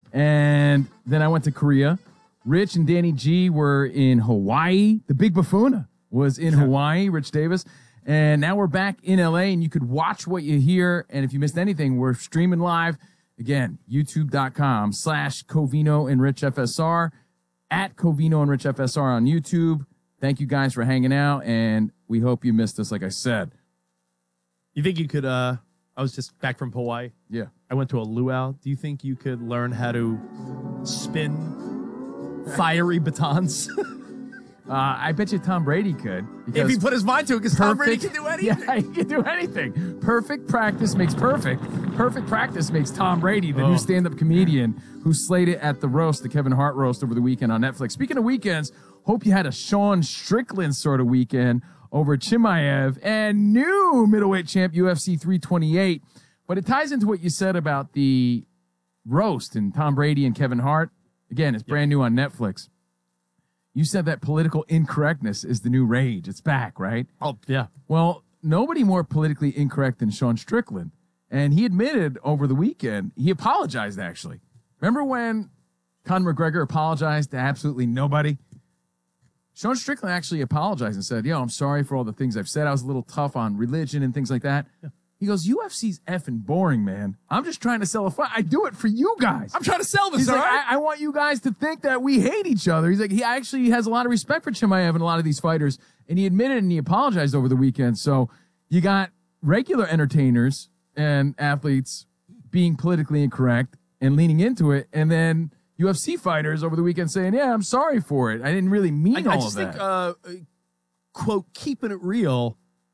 And then I went to Korea. Rich and Danny G were in Hawaii. The Big Buffoona was in Hawaii, Rich Davis. And now we're back in LA, and you could watch what you hear. And if you missed anything, we're streaming live. Again, youtube.com/Covino and Rich FSR, at Covino and Rich FSR on YouTube. Thank you guys for hanging out, and we hope you missed us, like I said. You think you could, I was just back from Hawaii. Yeah. I went to a luau. Do you think you could learn how to spin fiery batons? I bet you Tom Brady could. If he put his mind to it, because Tom Brady can do anything. Yeah, he can do anything. Perfect practice makes perfect. Perfect practice makes Tom Brady, the new stand-up comedian who's slated at the roast, the Kevin Hart roast over the weekend on Netflix. Speaking of weekends, hope you had a Sean Strickland sort of weekend over Chimaev and new middleweight champ UFC 328. But it ties into what you said about the roast and Tom Brady and Kevin Hart. Again, it's brand new on Netflix. You said that political incorrectness is the new rage. It's back, right? Oh, yeah. Well, nobody more politically incorrect than Sean Strickland. And he admitted over the weekend, he apologized, actually. Remember when Conor McGregor apologized to absolutely nobody? Sean Strickland actually apologized and said, I'm sorry for all the things I've said. I was a little tough on religion and things like that. Yeah. He goes, UFC's effing boring, man. I'm just trying to sell a fight. I do it for you guys. I'm trying to sell this, He's all like, right? I want you guys to think that we hate each other. He's like, he actually has a lot of respect for Chimaev and a lot of these fighters. And he admitted and he apologized over the weekend. So you got regular entertainers and athletes being politically incorrect and leaning into it. And then UFC fighters over the weekend saying, I'm sorry for it. I didn't really mean all of that. I just think, quote, keeping it real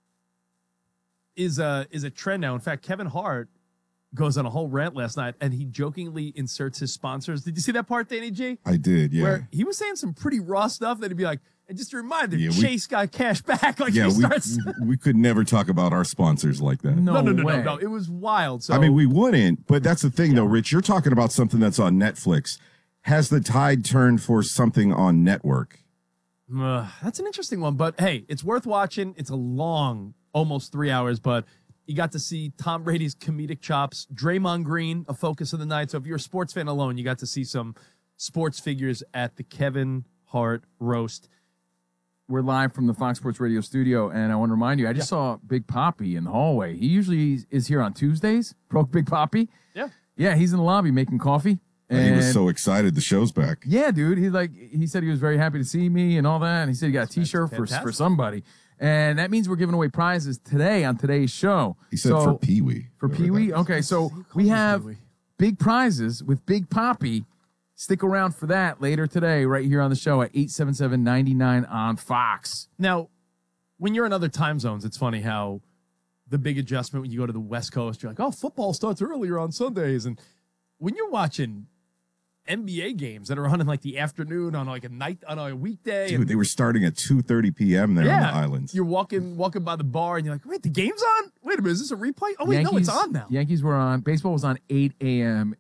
is a trend now. In fact, Kevin Hart goes on a whole rant last night, and he jokingly inserts his sponsors. Did you see that part, Danny G? I did, yeah. Where he was saying some pretty raw stuff that he'd be like, and just a reminder, Chase got cash back. Like he starts. we could never talk about our sponsors like that. No. It was wild. So I mean, we wouldn't, but that's the thing, though, Rich. You're talking about something that's on Netflix. Has the tide turned for something on network? That's an interesting one, but hey, it's worth watching. It's a long, almost 3 hours, but you got to see Tom Brady's comedic chops. Draymond Green, a focus of the night. So if you're a sports fan alone, you got to see some sports figures at the Kevin Hart roast. We're live from the Fox Sports Radio studio, and I want to remind you, I just saw Big Papi in the hallway. He usually is here on Tuesdays. Broke Big Papi. Yeah. Yeah, he's in the lobby making coffee. And he was so excited the show's back. Yeah, dude. He said he was very happy to see me and all that. And he said he got a T-shirt for somebody. And that means we're giving away prizes today on today's show. He said for Pee-wee. For Pee-wee? Okay, so we have big prizes with Big Papi. Stick around for that later today right here on the show at 877-99 on Fox. Now, when you're in other time zones, it's funny how the big adjustment when you go to the West Coast, you're like, football starts earlier on Sundays. And when you're watching NBA games that are on in like the afternoon on like a night on a weekday. Dude, they were starting at 2:30 p.m. there on the islands. You're walking by the bar and you're like, wait, the game's on? Wait a minute, is this a replay? Oh wait, no, it's on now. Yankees were on. Baseball was on 8 a.m.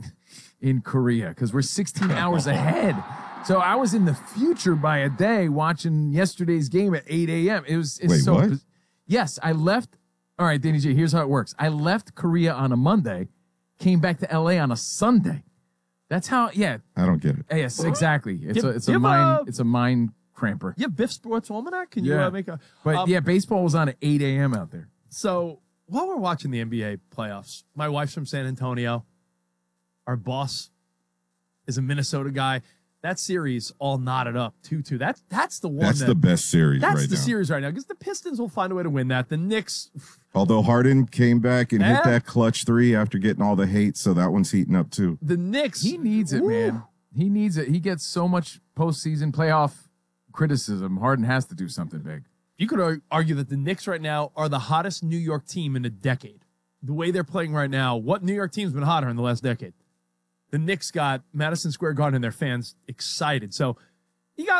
in Korea because we're 16 hours ahead. So I was in the future by a day watching yesterday's game at 8 a.m. What? Yes, I left. All right, Danny J, here's how it works. I left Korea on a Monday, came back to L.A. on a Sunday. That's how, I don't get it. Yes, exactly. It's a mind cramper. Yeah, Biff Sports Almanac. Can you make a? But baseball was on at 8 a.m. out there. So while we're watching the NBA playoffs, my wife's from San Antonio. Our boss is a Minnesota guy. That series all knotted up 2-2. That's the one. That's the best series right now. That's the series right now because the Pistons will find a way to win that. The Knicks. Although Harden came back and hit that clutch three after getting all the hate, so that one's heating up too. The Knicks. He needs it, man. He needs it. He gets so much postseason playoff criticism. Harden has to do something big. You could argue that the Knicks right now are the hottest New York team in a decade. The way they're playing right now, what New York team's been hotter in the last decade? The Knicks got Madison Square Garden and their fans excited. So you got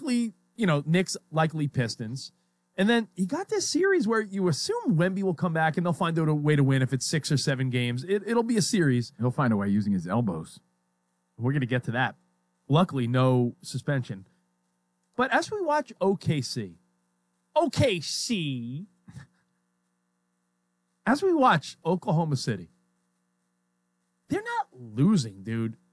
Knicks, likely Pistons. And then you got this series where you assume Wemby will come back and they'll find a way to win if it's 6 or 7 games. It'll be a series. He'll find a way using his elbows. We're going to get to that. Luckily, no suspension. But as we watch OKC, as we watch Oklahoma City, they're not losing, dude.